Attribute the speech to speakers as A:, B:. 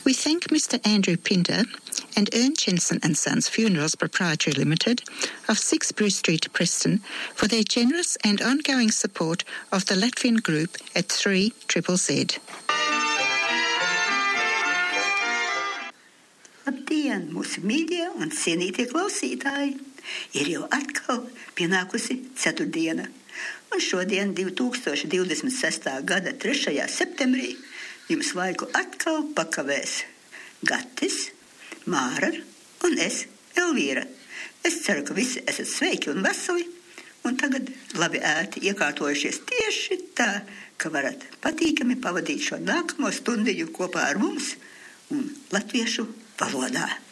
A: We thank Mr. Andrew Pinter and Ern Jensen and Sons Funerals Proprietary Limited of 6 Bruce Street, Preston, for their generous and ongoing support of the Latvian group at 3ZZZ.
B: Labdien, mūsu mīļie un cienītie klausītāji! Ir jau atkal pienākusi ceturtdiena, un šodien 2026. gada 3. septembrī jums laiku atkal pakavēs Gatis, Māra un es, Elvīra. Es ceru, ka visi esat sveiki un veseli, un tagad labi ērti iekārtojušies tieši tā, ka varat patīkami pavadīt šo nākamo stundiņu kopā ar mums un latviešu valodā.